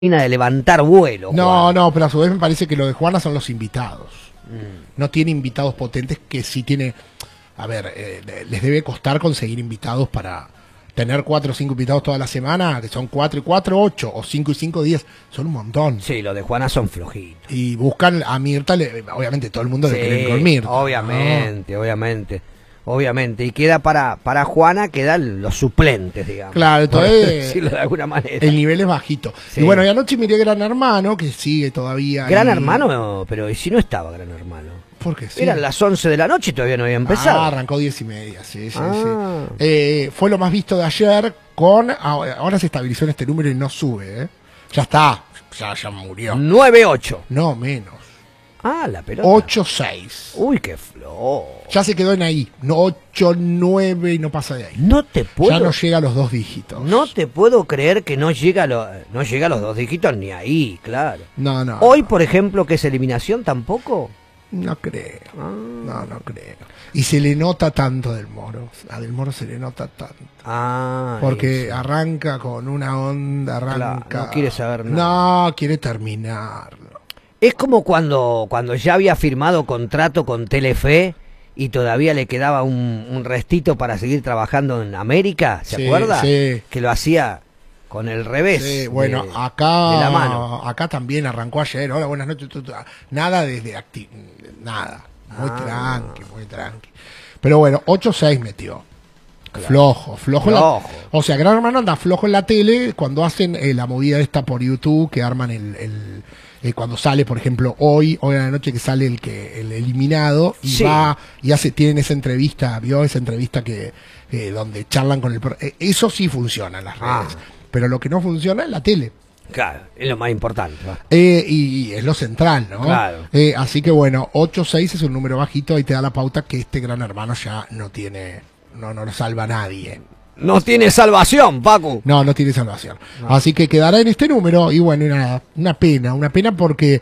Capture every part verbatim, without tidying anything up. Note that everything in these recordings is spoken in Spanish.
de levantar vuelo. No, Juan. no, pero a su vez me parece que lo de Juana son los invitados. Mm. No tiene invitados potentes que sí tiene... A ver, eh, les debe costar conseguir invitados para tener cuatro o cinco invitados toda la semana, que son cuatro y cuatro, ocho, o cinco y cinco, diez, son un montón. Sí, los de Juana son flojitos. Y buscan a Mirta, le, obviamente todo el mundo Sí, le creen con Mirta. obviamente, ¿no? obviamente. Obviamente, y queda para para Juana, quedan los suplentes, digamos. Claro, entonces por decirlo de alguna manera. el nivel es bajito. Sí. Y bueno, y anoche miré Gran Hermano, que sigue todavía. Gran ahí. Hermano, no, pero ¿y si no estaba Gran Hermano? Porque sí. Eran las once de la noche y todavía no había empezado. Ah, arrancó diez y media, sí, sí, Ah. sí. Eh, fue lo más visto de ayer, con ahora se estabilizó en este número y no sube, ¿eh? Ya está, ya, ya murió. nueve ocho. No, menos. Ah, la pelota. ocho seis. Uy, qué flojo. Ya se quedó en ahí. No, ocho nueve y no pasa de ahí. No te puedo. Ya no llega a los dos dígitos. No te puedo creer que no llega a lo- no llega a los dos dígitos ni ahí, claro. No, no. Hoy, por ejemplo, que es eliminación, tampoco. No creo. Ah. No, no creo. Y se le nota tanto Del Moro. A Del Moro se le nota tanto. Ah, Porque eso. arranca con una onda, arranca. Claro, no quiere saber nada. No, quiere terminarlo. Es como cuando, cuando ya había firmado contrato con Telefe y todavía le quedaba un, un restito para seguir trabajando en América, ¿se Sí, acuerda? sí. Que lo hacía con el revés. Sí, bueno, de- acá de la mano. acá también arrancó ayer. Hola, buenas noches. tu, tu, Nada desde acti nada. Muy Ah. tranqui, muy tranqui. Pero bueno, ocho seis metió. Claro. Flojo, flojo. en la- Flojo. o sea, Gran Hermano anda flojo en la tele cuando hacen eh, la movida esta por YouTube, que arman el... el eh, cuando sale, por ejemplo, hoy, hoy a la noche que sale el que el eliminado y Sí. va y hace, tienen esa entrevista, vio esa entrevista que eh, donde charlan con el pro- eh, eso sí funciona en las Ah. redes, pero lo que no funciona es la tele. Claro, es lo más importante. ¿va? Eh, y, y es lo central, ¿no? Claro. Eh, así que bueno, ocho seis es un número bajito, ahí te da la pauta que este Gran Hermano ya no tiene, no, no lo salva a nadie. No tiene salvación, Paco. No, no tiene salvación. No. Así que quedará en este número y bueno, y nada, una pena, una pena porque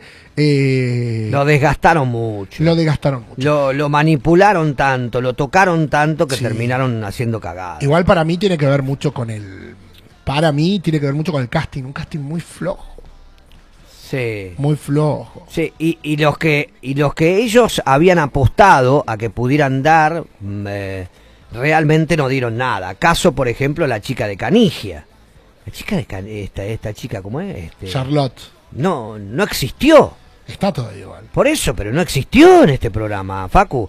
eh, Lo desgastaron mucho. lo desgastaron mucho. Lo, lo manipularon tanto, lo tocaron tanto que Sí. terminaron haciendo cagadas. Igual para mí tiene que ver mucho con el, para mí tiene que ver mucho con el casting, un casting muy flojo, Sí. muy flojo. Sí, y, y los que y los que ellos habían apostado a que pudieran dar mm, eh, realmente no dieron nada. Caso, por ejemplo, la chica de Canigia. La chica de Can- esta esta chica, ¿cómo es? Este, Charlotte no no existió. está todavía igual. Por eso, pero no existió en este programa, Facu.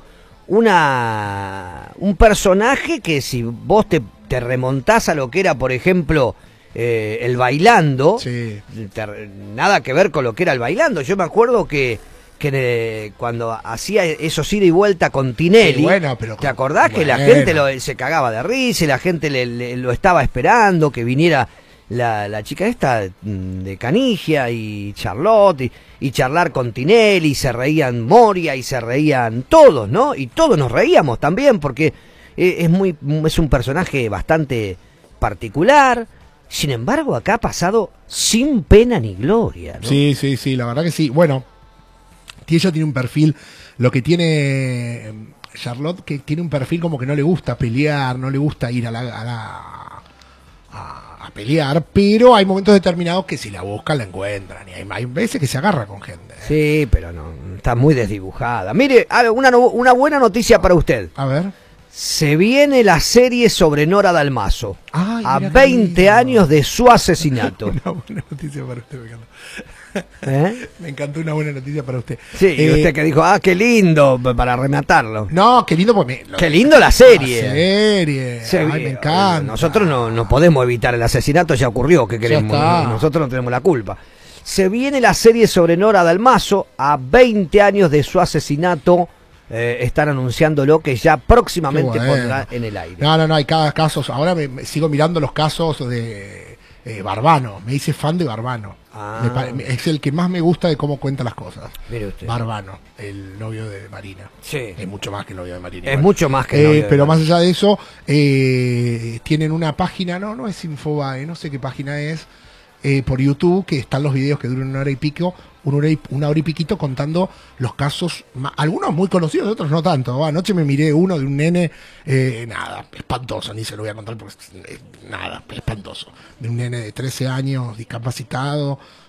Una un personaje que si vos te, te remontás a lo que era, por ejemplo, eh, el Bailando, Sí. te- nada que ver con lo que era el Bailando. Yo me acuerdo que, que eh, cuando hacía esos ida y vuelta con Tinelli, Sí, bueno, pero ¿te con- acordás que la bueno. gente lo- se cagaba de risa y la gente le- le- lo estaba esperando que viniera la, la chica esta mm, de Canigia y Charlotte y, y charlar con Tinelli, y se reían Moria y se reían todos, ¿no? Y todos nos reíamos también porque eh, es muy es un personaje bastante particular. Sin embargo, acá ha pasado sin pena ni gloria, ¿no? Sí, sí, sí, la verdad que sí. Bueno, ella tiene un perfil, lo que tiene eh, Charlotte, que tiene un perfil como que no le gusta pelear, no le gusta ir a la, a, la- a- a pelear, pero hay momentos determinados que si la buscan la encuentran y hay, hay veces que se agarra con gente. ¿eh? Sí, pero no, está muy desdibujada. Mire, a ver, una, no- una buena noticia para usted. A ver. Se viene la serie sobre Nora Dalmazo. Ay, a mira qué veinte lindo. años de su asesinato. Una buena noticia para usted, me encantó. ¿Eh? Me encantó una buena noticia para usted. Sí, y Eh, usted que dijo, ah, qué lindo, p- para rematarlo. No, qué lindo, porque me, lo- Qué lindo la serie. La serie. Se Ay, vi- me encanta. Nosotros no, no podemos evitar el asesinato, ya ocurrió, que queremos. está. Nosotros no tenemos la culpa. Se viene la serie sobre Nora Dalmazo, a veinte años de su asesinato. Eh, están anunciándolo que ya próximamente Qué bueno. pondrá en el aire. No, no, no, hay cada caso. Ahora me, me sigo mirando los casos de eh, Barbano. Me hice fan de Barbano. Ah. Me pare- me- es el que más me gusta de cómo cuenta las cosas. Mire usted. Barbano, el novio de Marina. Sí. Es mucho más que el novio de Marina. Es igual. mucho más que el Eh, novio de Pero Marina. más allá de eso, eh, tienen una página, no, no es Infobae, no sé qué página es, eh, por YouTube, que están los videos que duran una hora y pico, una hora, y, una hora y piquito contando los casos, algunos muy conocidos, otros no tanto. Anoche me miré uno de un nene, eh, nada, espantoso, ni se lo voy a contar porque eh, nada, espantoso. De un nene de trece años discapacitado,